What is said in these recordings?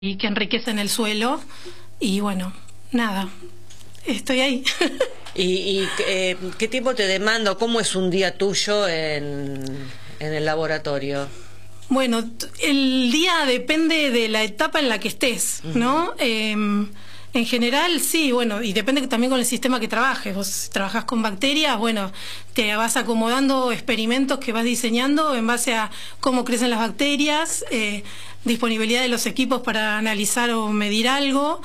y que enriquecen el suelo. Y bueno, nada, estoy ahí. ¿Y qué tiempo te demanda? ¿Cómo es un día tuyo en el laboratorio? Bueno, el día depende de la etapa en la que estés, ¿no? En general, sí, bueno, y depende también con el sistema que trabajes. Vos trabajás con bacterias, bueno, te vas acomodando experimentos que vas diseñando en base a cómo crecen las bacterias, disponibilidad de los equipos para analizar o medir algo,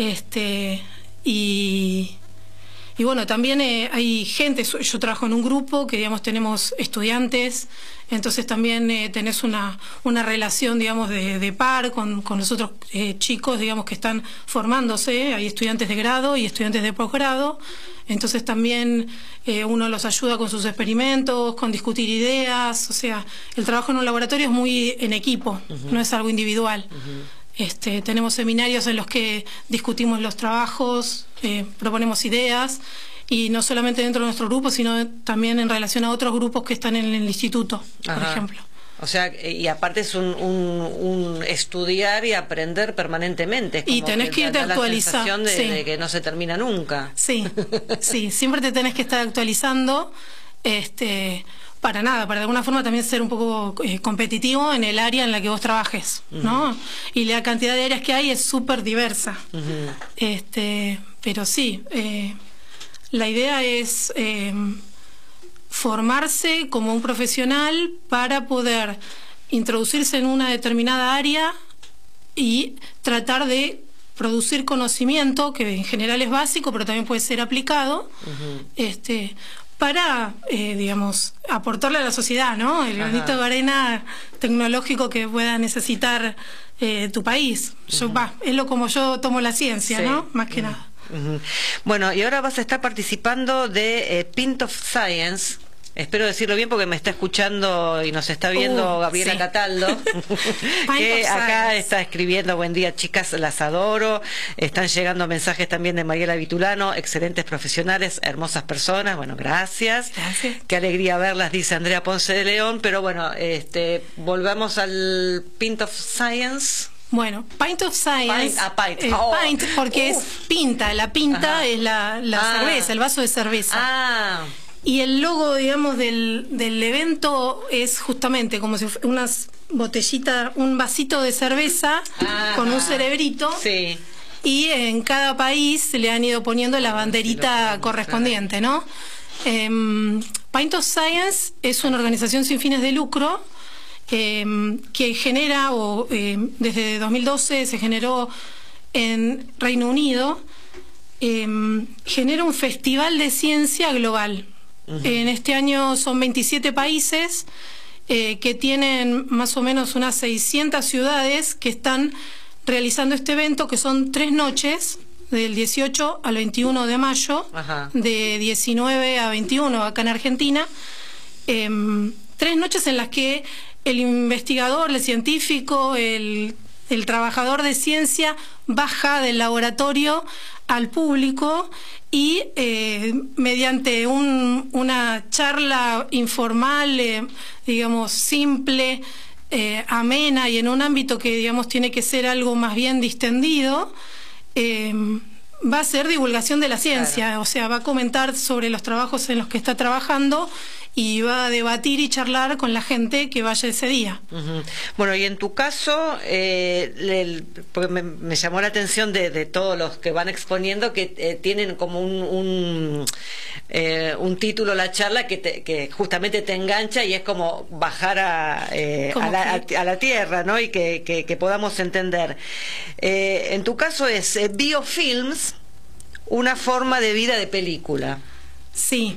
y bueno, también hay gente, yo trabajo en un grupo que, digamos, tenemos estudiantes, entonces también tenés una relación, digamos, de par con los otros chicos, digamos, que están formándose. Hay estudiantes de grado y estudiantes de posgrado, entonces también uno los ayuda con sus experimentos, con discutir ideas. O sea, el trabajo en un laboratorio es muy en equipo, no es algo individual. Tenemos seminarios en los que discutimos los trabajos, proponemos ideas, y no solamente dentro de nuestro grupo, sino también en relación a otros grupos que están en el instituto, por ejemplo. O sea, y aparte es un estudiar y aprender permanentemente. Es como y tenés que irte a actualizar. La sensación de que no se termina nunca. Sí, sí, siempre te tenés que estar actualizando, para nada, para de alguna forma también ser un poco competitivo en el área en la que vos trabajes, ¿no? Y la cantidad de áreas que hay es súper diversa. Pero sí, la idea es formarse como un profesional para poder introducirse en una determinada área y tratar de producir conocimiento, que en general es básico, pero también puede ser aplicado, para, digamos, aportarle a la sociedad, ¿no? El granito de arena tecnológico que pueda necesitar tu país. Es como yo tomo la ciencia, ¿no? Más que nada. Bueno, y ahora vas a estar participando de Pint of Science. Espero decirlo bien porque me está escuchando y nos está viendo Gabriela Cataldo, que acá está escribiendo: buen día chicas, las adoro. Están llegando mensajes también de Mariela Vitulano: excelentes profesionales, hermosas personas. Bueno, gracias. Qué alegría verlas, dice Andrea Ponce de León. Pero bueno, volvamos al Pint of Science. Bueno, Pint of Science, pint porque es pinta, la pinta es la cerveza, el vaso de cerveza. Y el logo, digamos, del evento es justamente como si fuera una botellita, un vasito de cerveza con un cerebrito. Sí. Y en cada país se le han ido poniendo la banderita correspondiente, ¿no? Pint of Science es una organización sin fines de lucro que genera, desde 2012 se generó en Reino Unido, genera un festival de ciencia global. En este año son 27 países que tienen más o menos unas 600 ciudades que están realizando este evento, que son 3 noches, del 18 al 21 de mayo, de 19 a 21 acá en Argentina. 3 noches en las que el investigador, el científico, el trabajador de ciencia baja del laboratorio al público y mediante una charla informal, digamos, simple, amena, y en un ámbito que, digamos, tiene que ser algo más bien distendido, va a hacer divulgación de la ciencia. O sea, va a comentar sobre los trabajos en los que está trabajando y va a debatir y charlar con la gente que vaya ese día. Bueno, y en tu caso, porque me llamó la atención de todos los que van exponiendo, que tienen como un título la charla que justamente te engancha y es como bajar a la tierra, ¿no? Y que podamos entender. En tu caso es biofilms, una forma de vida de película. Sí.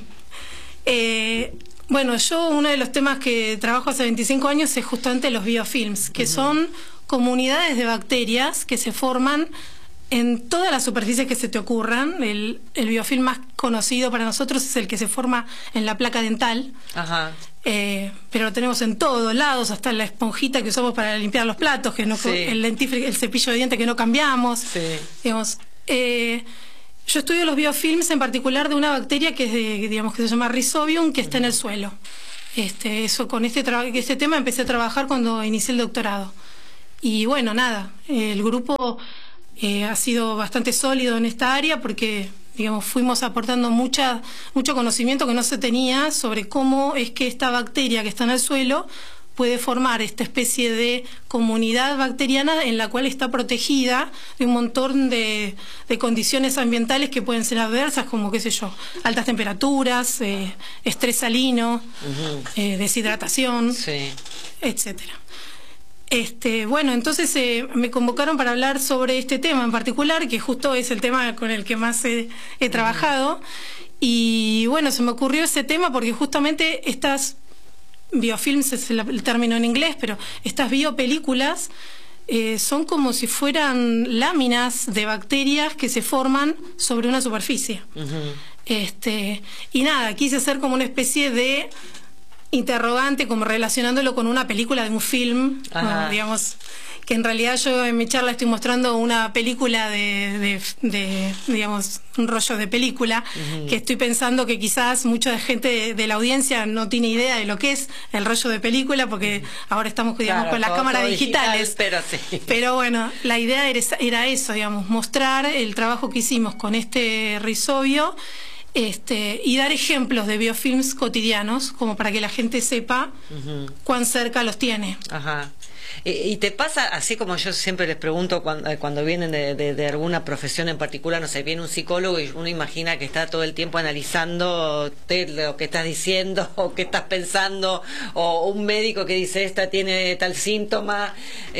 Bueno, yo uno de los temas que trabajo hace 25 años es justamente los biofilms, que son comunidades de bacterias que se forman en todas las superficies que se te ocurran. El biofilm más conocido para nosotros es el que se forma en la placa dental, pero lo tenemos en todos lados, hasta en la esponjita que usamos para limpiar los platos, que no, el cepillo de dientes que no cambiamos. Digamos, yo estudio los biofilms en particular de una bacteria que es digamos, que se llama Rhizobium, que está en el suelo. Con este tema empecé a trabajar cuando inicié el doctorado. Y bueno, nada, el grupo ha sido bastante sólido en esta área porque, digamos, fuimos aportando mucho conocimiento que no se tenía sobre cómo es que esta bacteria que está en el suelo puede formar esta especie de comunidad bacteriana en la cual está protegida de un montón de condiciones ambientales que pueden ser adversas, como, qué sé yo, altas temperaturas, estrés salino, deshidratación, etcétera. Bueno, entonces me convocaron para hablar sobre este tema en particular, que justo es el tema con el que más he trabajado. Y bueno, se me ocurrió ese tema porque justamente estas biofilms, es el término en inglés, pero estas biopelículas son como si fueran láminas de bacterias que se forman sobre una superficie. Y nada, quise hacer como una especie de interrogante, como relacionándolo con una película de un film, bueno, digamos, que en realidad yo en mi charla estoy mostrando una película digamos, un rollo de película, que estoy pensando que quizás mucha gente de la audiencia no tiene idea de lo que es el rollo de película, porque ahora estamos, digamos, con las cámaras digitales. Pero bueno, la idea era eso, digamos, mostrar el trabajo que hicimos con este rizobio, y dar ejemplos de biofilms cotidianos, como para que la gente sepa cuán cerca los tiene. Y te pasa, así como yo siempre les pregunto cuando vienen de alguna profesión en particular, no sé, viene un psicólogo y uno imagina que está todo el tiempo analizando lo que estás diciendo o qué estás pensando, o un médico que dice esta tiene tal síntoma,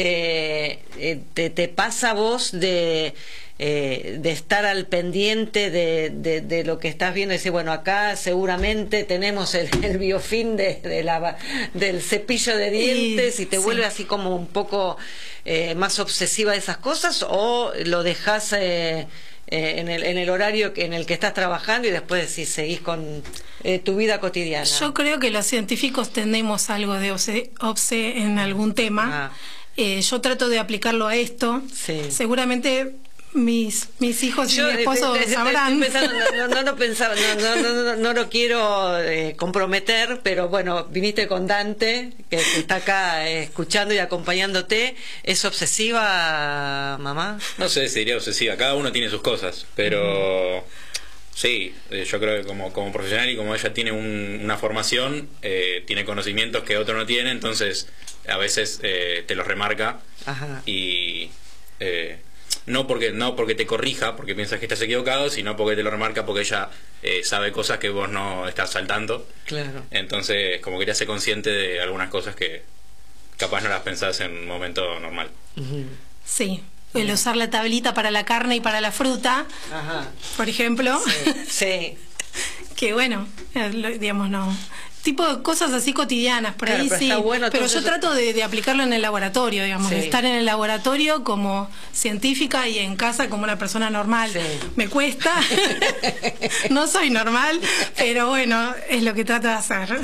¿te pasa a vos de estar al pendiente de lo que estás viendo y decir, bueno, acá seguramente tenemos el biofilm del cepillo de dientes, y te vuelve así como un poco más obsesiva de esas cosas, o lo dejas en el horario en el que estás trabajando y después seguís con tu vida cotidiana? Yo creo que los científicos tenemos algo de obse en algún tema. Yo trato de aplicarlo a esto. Seguramente mis hijos y mi esposo sabrán. No lo quiero comprometer, pero bueno, viniste con Dante, que está acá escuchando y acompañándote. ¿Es obsesiva, mamá? No sé si diría obsesiva, cada uno tiene sus cosas, pero sí, yo creo que como profesional, y como ella tiene una formación, tiene conocimientos que otro no tiene, entonces a veces te los remarca. Y no porque te corrija, porque piensas que estás equivocado, sino porque te lo remarca, porque ella sabe cosas que vos no estás saltando. Entonces, como que te hace consciente de algunas cosas que capaz no las pensás en un momento normal. Sí, el usar la tablita para la carne y para la fruta, por ejemplo. Que bueno, digamos, no, tipo de cosas así cotidianas por ahí, pero yo trato de aplicarlo en el laboratorio, digamos, de estar en el laboratorio como científica y en casa como una persona normal. Me cuesta, no soy normal, pero bueno, es lo que trato de hacer.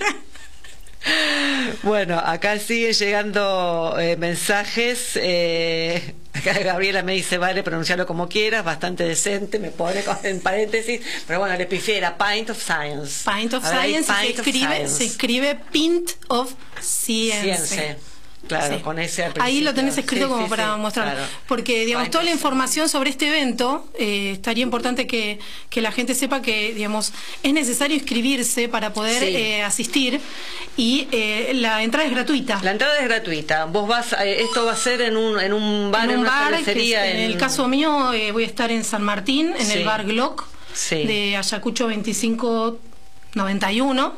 Bueno, acá siguen llegando mensajes. Acá Gabriela me dice, vale, pronunciarlo como quieras, bastante decente, me pone en paréntesis, pero bueno, le pifié, era Pint of Science. Pint of Science, se escribe Pint of Science. Claro, con ese al ahí lo tenés escrito como para mostrar, porque digamos toda la información sobre este evento, estaría importante que la gente sepa que, digamos, es necesario inscribirse para poder asistir, y la entrada es gratuita. La entrada es gratuita. Vos vas, esto va a ser en un bar, en una cervecería. En el caso mío voy a estar en San Martín, en el bar Glock de Ayacucho 2591,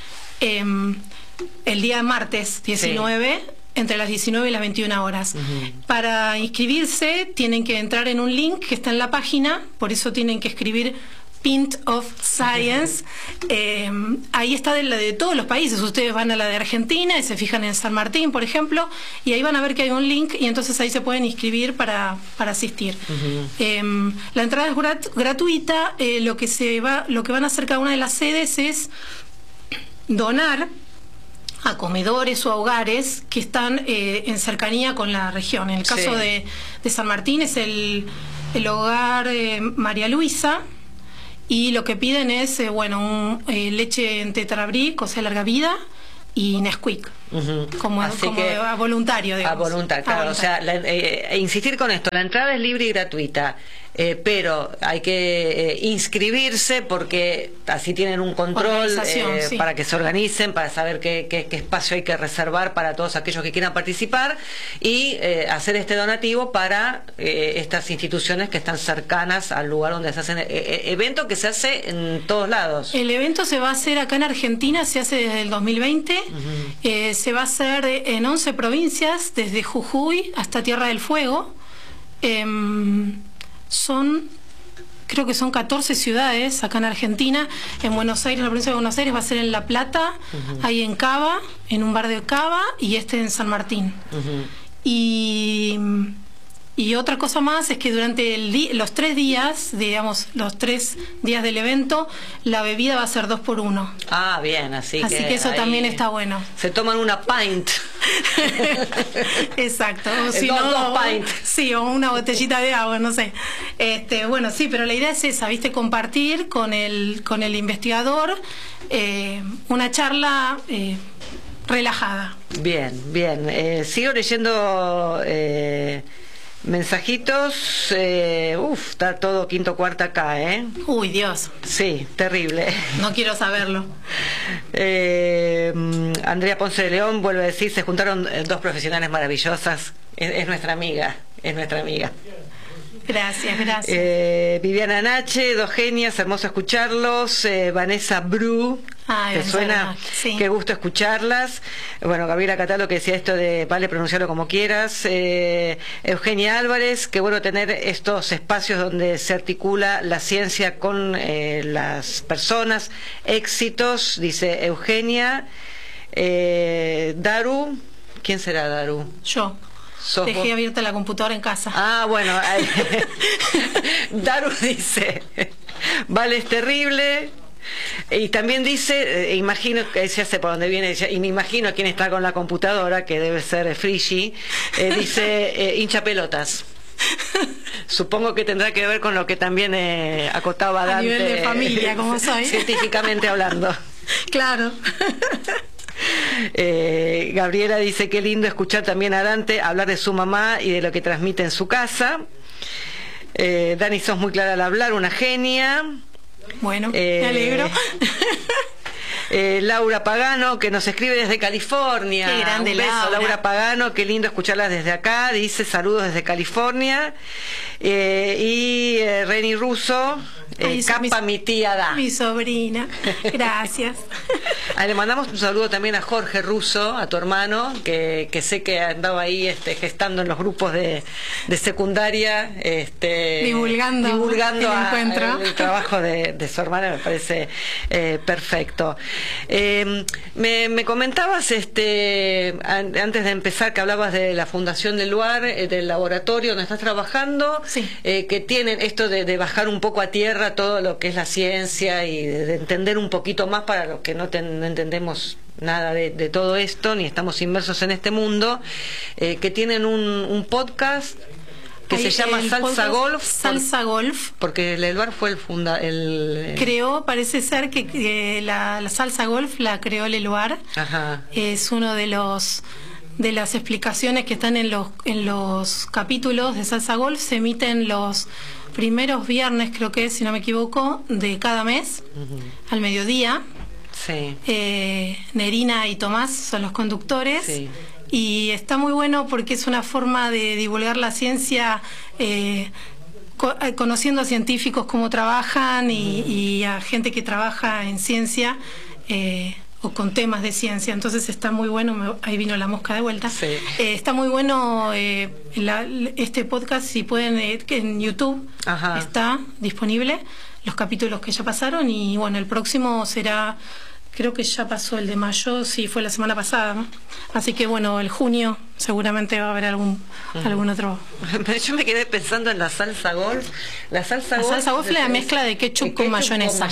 el día martes 19. Entre las 19 y las 21 horas. Para inscribirse tienen que entrar en un link que está en la página, por eso tienen que escribir Pint of Science. Ahí está de todos los países. Ustedes van a la de Argentina y se fijan en San Martín, por ejemplo, y ahí van a ver que hay un link, y entonces ahí se pueden inscribir para asistir. La entrada es gratuita. Lo que van a hacer cada una de las sedes es donar a comedores o a hogares que están en cercanía con la región. En el caso de San Martín es el hogar María Luisa, y lo que piden es leche en tetrabric, o sea, larga vida, y Nesquik. Como a voluntario, digamos. A voluntad, claro. O sea, insistir con esto, la entrada es libre y gratuita, pero hay que inscribirse porque así tienen un control para que se organicen, para saber qué espacio hay que reservar para todos aquellos que quieran participar y hacer este donativo para estas instituciones que están cercanas al lugar donde se hacen evento que se hace en todos lados. El evento se va a hacer acá en Argentina, se hace desde el 2020. Se va a hacer en 11 provincias, desde Jujuy hasta Tierra del Fuego. Creo que son 14 ciudades acá en Argentina. En Buenos Aires, en la provincia de Buenos Aires, va a ser en La Plata, ahí en Cava, en un bar de Cava, y en San Martín. Y otra cosa más es que durante los 3 días, digamos, los 3 días del evento, la bebida va a ser 2 por 1. Ah, bien, así que eso también está bueno. Se toman una pint. Exacto. O si dos pint. Sí, o una botellita de agua, no sé. Bueno, sí, pero la idea es esa, ¿viste? Compartir con el investigador una charla relajada. Bien, bien. Sigo leyendo mensajitos. Está todo quinto cuarto acá, Uy, Dios. Sí, terrible. No quiero saberlo. Andrea Ponce de León vuelve a decir, se juntaron 2 profesionales maravillosas. Es nuestra amiga, Gracias, gracias. Viviana Nache, 2 genias, hermoso escucharlos. Vanessa Bru, ¿te suena? Sí. Qué gusto escucharlas. Bueno, Gabriela Catalo que decía esto de vale pronunciarlo como quieras. Eugenia Álvarez, qué bueno tener estos espacios donde se articula la ciencia con las personas. Éxitos, dice Eugenia. Daru, ¿quién será Daru? Yo. Dejé abierta la computadora en casa. Ah, bueno. Daru dice, vale, es terrible. Y también dice, imagino que se hace por donde viene, y me imagino quién está con la computadora, que debe ser Frigi, dice, hincha pelotas. Supongo que tendrá que ver con lo que también acotaba Dante. A nivel de familia, como soy. Científicamente hablando. Claro. Gabriela dice, qué lindo escuchar también a Dante hablar de su mamá y de lo que transmite en su casa. Dani, sos muy clara al hablar, una genia. Bueno, me alegro. Laura Pagano, que nos escribe desde California. Qué grande, un beso, Laura Pagano, qué lindo escucharlas desde acá. Dice saludos desde California. Y Reni Russo, capa mi tía da. Mi sobrina, gracias. Le mandamos un saludo también a Jorge Russo, a tu hermano, que sé que andaba ahí gestando en los grupos de secundaria, divulgando el trabajo de su hermana. Me parece perfecto. Me comentabas antes de empezar, que hablabas de la fundación del lugar, del laboratorio donde estás trabajando. Sí. Que tienen esto de bajar un poco a tierra todo lo que es la ciencia y de entender un poquito más para los que no entendemos nada de todo esto, ni estamos inmersos en este mundo, que tienen un podcast que se llama Salsa Golf. Salsa Golf. Porque el bar fue creó, parece ser que la Salsa Golf la creó el Eluar. Ajá. Es uno de las explicaciones que están en los capítulos de Salsa Golf. Se emiten los primeros viernes, creo que es, si no me equivoco, de cada mes, al mediodía. Sí. Nerina y Tomás son los conductores. Sí. Y está muy bueno porque es una forma de divulgar la ciencia, conociendo a científicos cómo trabajan y a gente que trabaja en ciencia, o con temas de ciencia. Entonces está muy bueno. Ahí vino la mosca de vuelta. Sí. Está muy bueno este podcast, si pueden, en YouTube. Ajá. Está disponible los capítulos que ya pasaron, y bueno, el próximo será, creo que ya pasó el de mayo, sí, fue la semana pasada, ¿no? Así que bueno, el junio seguramente va a haber algún otro. Yo me quedé pensando en la salsa golf. La salsa golf es la mezcla de ketchup con mayonesa.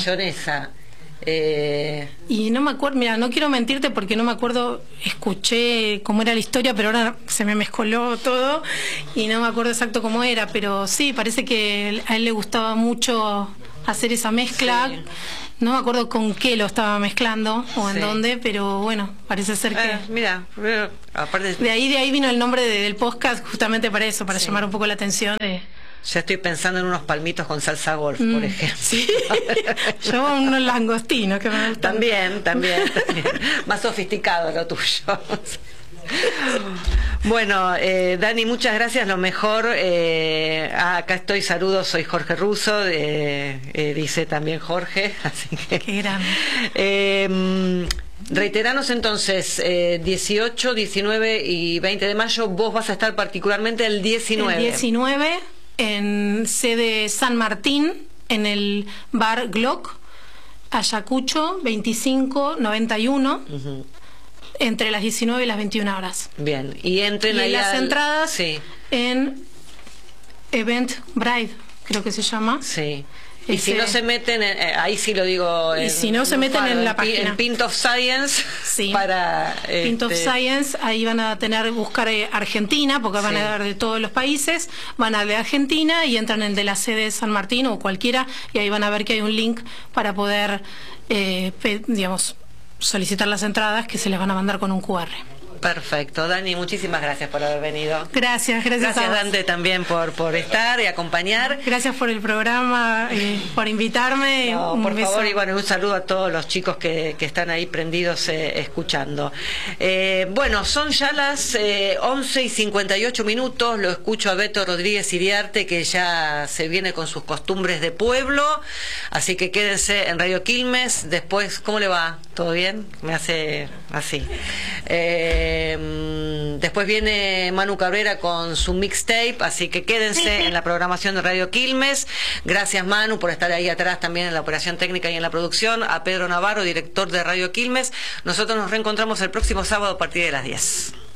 Y no me acuerdo, mira, no quiero mentirte porque no me acuerdo, escuché cómo era la historia, pero ahora se me mezcoló todo y no me acuerdo exacto cómo era, pero sí, parece que a él le gustaba mucho hacer esa mezcla. Sí. No me acuerdo con qué lo estaba mezclando o en dónde, pero bueno, parece ser que... Mira, aparte... De ahí vino el nombre del podcast justamente para eso, para llamar un poco la atención de... Ya estoy pensando en unos palmitos con salsa golf, por ejemplo. Sí. Yo unos langostinos que me gustan. También. Más sofisticado lo tuyo. Bueno, Dani, muchas gracias, lo mejor. Acá estoy, saludos, soy Jorge Russo, dice también Jorge, así que... Qué grande. Reiteranos entonces, 18, 19 y 20 de mayo, vos vas a estar particularmente el 19. El 19 en sede San Martín, en el bar Glock, Ayacucho, 2591. Entre las 19 y las 21 horas. Bien, y entren ahí las entradas en Eventbrite, creo que se llama. Sí. Y si no se meten, ahí sí lo digo. Y si no se meten en la página. En Pint of Science. Sí. Para, Pint of Science, ahí van a buscar Argentina, porque van a ver de todos los países, van a de Argentina y entran en el de la sede de San Martín o cualquiera, y ahí van a ver que hay un link para poder, solicitar las entradas que se les van a mandar con un QR. Perfecto. Dani, muchísimas gracias por haber venido. Gracias Dante también por estar y acompañar. Gracias por el programa, por invitarme. No, por favor, y bueno, un saludo a todos los chicos que están ahí prendidos escuchando. Bueno, son ya las 11:58. Lo escucho a Beto Rodríguez Iriarte, que ya se viene con sus costumbres de pueblo, así que quédense en Radio Quilmes. Después, ¿cómo le va? ¿Todo bien? Me hace así. Después viene Manu Cabrera con su mixtape, así que quédense en la programación de Radio Quilmes. Gracias, Manu, por estar ahí atrás también en la operación técnica y en la producción. A Pedro Navarro, director de Radio Quilmes. Nosotros nos reencontramos el próximo sábado a partir de las 10.